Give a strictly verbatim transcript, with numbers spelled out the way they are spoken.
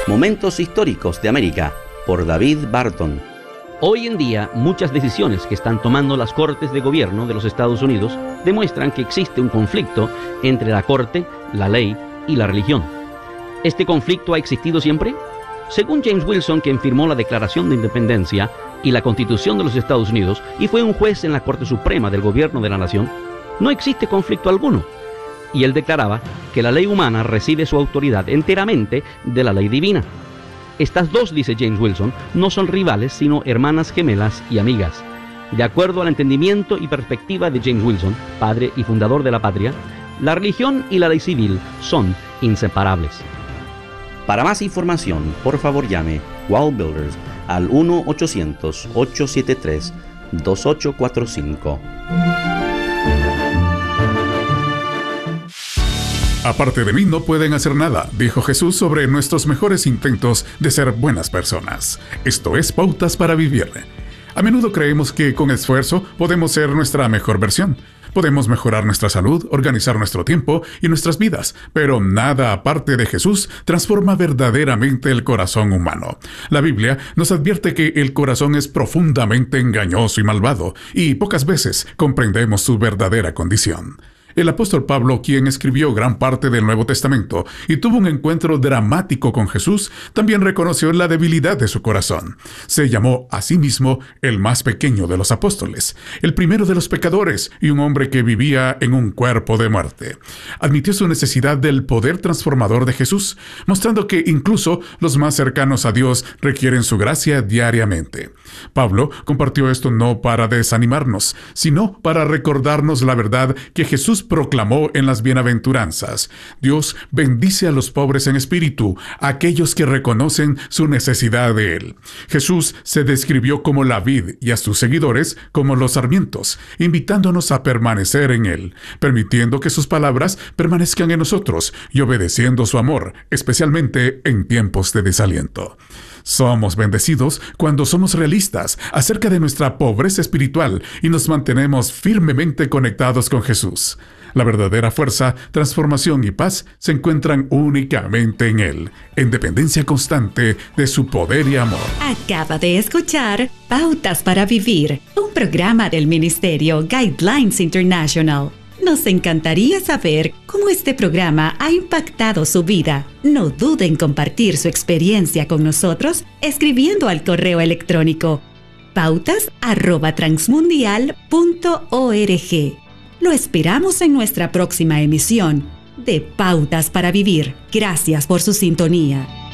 Momentos históricos de América, por David Barton. Hoy en día, muchas decisiones que están tomando las cortes de gobierno de los Estados Unidos demuestran que existe un conflicto entre la corte, la ley y la religión. ¿Este conflicto ha existido siempre? Según James Wilson, quien firmó la Declaración de Independencia y la Constitución de los Estados Unidos y fue un juez en la Corte Suprema del Gobierno de la Nación, no existe conflicto alguno. Y él declaraba que la ley humana recibe su autoridad enteramente de la ley divina. Estas dos, dice James Wilson, no son rivales, sino hermanas gemelas y amigas. De acuerdo al entendimiento y perspectiva de James Wilson, padre y fundador de la patria, la religión y la ley civil son inseparables. Para más información, por favor llame Wall Builders al uno ochocientos, ochocientos setenta y tres, veintiocho cuarenta y cinco. Aparte de mí no pueden hacer nada, dijo Jesús sobre nuestros mejores intentos de ser buenas personas. Esto es Pautas para Vivir. A menudo creemos que con esfuerzo podemos ser nuestra mejor versión. Podemos mejorar nuestra salud, organizar nuestro tiempo y nuestras vidas, pero nada aparte de Jesús transforma verdaderamente el corazón humano. La Biblia nos advierte que el corazón es profundamente engañoso y malvado, y pocas veces comprendemos su verdadera condición. El apóstol Pablo, quien escribió gran parte del Nuevo Testamento y tuvo un encuentro dramático con Jesús, también reconoció la debilidad de su corazón. Se llamó a sí mismo el más pequeño de los apóstoles, el primero de los pecadores y un hombre que vivía en un cuerpo de muerte. Admitió su necesidad del poder transformador de Jesús, mostrando que incluso los más cercanos a Dios requieren su gracia diariamente. Pablo compartió esto no para desanimarnos, sino para recordarnos la verdad que Jesús proclamó en las bienaventuranzas. Dios bendice a los pobres en espíritu, a aquellos que reconocen su necesidad de Él. Jesús se describió como la vid y a sus seguidores como los sarmientos, invitándonos a permanecer en Él, permitiendo que sus palabras permanezcan en nosotros y obedeciendo su amor, especialmente en tiempos de desaliento. Somos bendecidos cuando somos realistas acerca de nuestra pobreza espiritual y nos mantenemos firmemente conectados con Jesús. La verdadera fuerza, transformación y paz se encuentran únicamente en Él, en dependencia constante de su poder y amor. Acaba de escuchar Pautas para Vivir, un programa del Ministerio Guidelines International. Nos encantaría saber cómo este programa ha impactado su vida. No duden en compartir su experiencia con nosotros escribiendo al correo electrónico pautas arroba transmundial punto org. Lo esperamos en nuestra próxima emisión de Pautas para Vivir. Gracias por su sintonía.